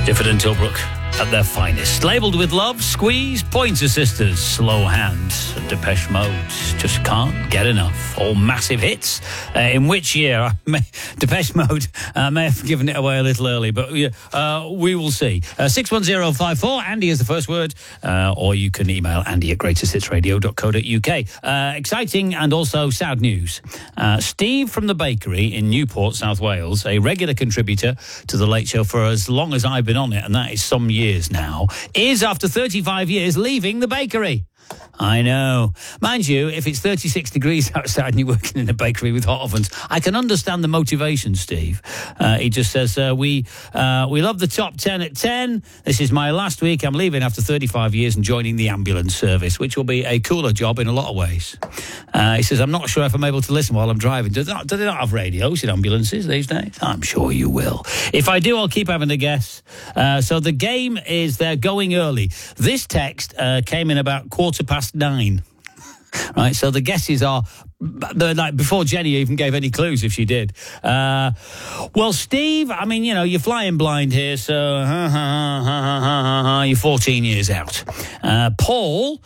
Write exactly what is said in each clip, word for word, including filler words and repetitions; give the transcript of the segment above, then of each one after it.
Difford and Tilbrook at their finest. Labelled with love, Squeeze, Pointer Sisters, Slow Hand, and Depeche Mode. Just can't get enough. All massive hits. Uh, in which year? I may, Depeche Mode uh, may have given it away a little early, but uh, we will see. Uh, six one zero five four, Andy is the first word, uh, or you can email andy at greatest hits radio dot co dot uk. Uh, exciting and also sad news. Uh, Steve from the bakery in Newport, South Wales, a regular contributor to The Late Show for as long as I've been on it, and that is some years now, is after thirty-five years leaving the bakery. I know. Mind you, if it's thirty-six degrees outside and you're working in a bakery with hot ovens, I can understand the motivation, Steve. Uh, he just says, uh, we uh, we love the top ten at ten. This is my last week. I'm leaving after thirty-five years and joining the ambulance service, which will be a cooler job in a lot of ways. Uh, he says, I'm not sure if I'm able to listen while I'm driving. Do they not, do they not have radios in ambulances these days? I'm sure you will. If I do, I'll keep having a guess. Uh, so the game is they're going early. This text uh, came in about quarter past nine. Right, so the guesses are like before Jenny even gave any clues, if she did. Uh, well, Steve, I mean, you know, you're flying blind here, so ha, ha, ha, ha, ha, ha, you're fourteen years out. Uh, Paul,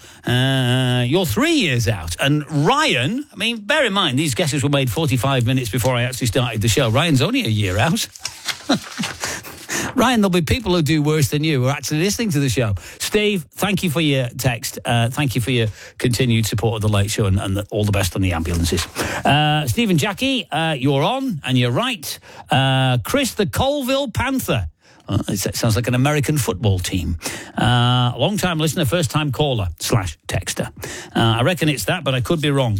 uh, you're three years out. And Ryan, I mean, bear in mind, these guesses were made forty-five minutes before I actually started the show. Ryan's only a year out. Ryan, there'll be people who do worse than you who are actually listening to the show. Steve, thank you for your text. Uh, thank you for your continued support of The Late Show and, and the, all the best on the ambulances. Uh, Steve and Jackie, uh, you're on and you're right. Uh, Chris, the Colville Panther. Uh, it sounds like an American football team. Uh, long-time listener, first-time caller slash texter. Uh, I reckon it's that, but I could be wrong.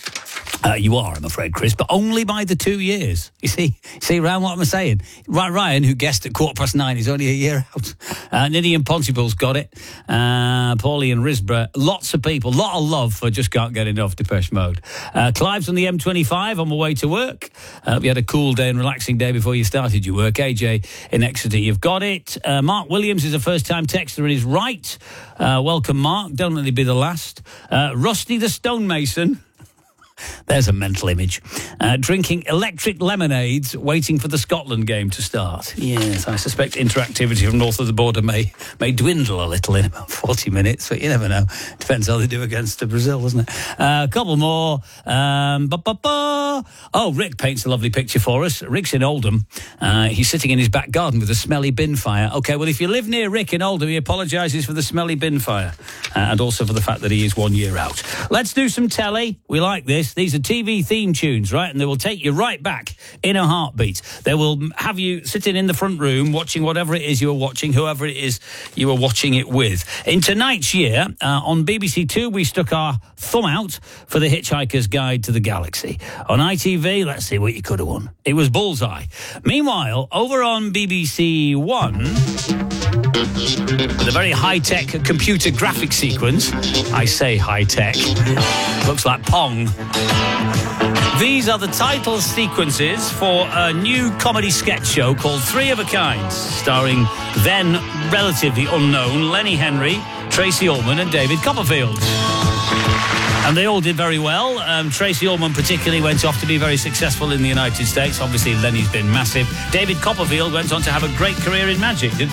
Uh, you are, I'm afraid, Chris, but only by the two years. You see, see around what I'm saying? Ryan, who guessed at quarter past nine, is only a year out. Uh, Niddy and Pontible's got it. Uh, Paulie and Risborough. Lots of people, lot of love for Just Can't Get Enough Depeche Mode. Uh, Clive's on the M twenty-five on my way to work. Uh, we had a cool day and relaxing day before you started your work. A J in Exeter, you've got it. Uh, Mark Williams is a first-time texter and is right. Uh, welcome, Mark. Don't let it be the last. Uh, Rusty the Stonemason. There's a mental image. Uh, drinking electric lemonades, waiting for the Scotland game to start. Yes, I suspect interactivity from north of the border may may dwindle a little in about forty minutes, but you never know. Depends how they do against Brazil, doesn't it? Uh, a couple more. Um, ba, ba, ba. Oh, Rick paints a lovely picture for us. Rick's in Oldham. Uh, he's sitting in his back garden with a smelly bin fire. OK, well, if you live near Rick in Oldham, he apologises for the smelly bin fire uh, and also for the fact that he is one year out. Let's do some telly. We like this. These are T V theme tunes, right? And they will take you right back in a heartbeat. They will have you sitting in the front room watching whatever it is you are watching, whoever it is you are watching it with. In tonight's year, uh, on B B C Two, we stuck our thumb out for The Hitchhiker's Guide to the Galaxy. On I T V, let's see what you could have won. It was Bullseye. Meanwhile, over on B B C One, with a very high-tech computer graphic sequence. I say high-tech. Looks like Pong. These are the title sequences for a new comedy sketch show called Three of a Kind, starring then relatively unknown Lenny Henry, Tracy Ullman and David Copperfield. And they all did very well. Um, Tracy Ullman particularly went off to be very successful in the United States. Obviously, Lenny's been massive. David Copperfield went on to have a great career in magic, didn't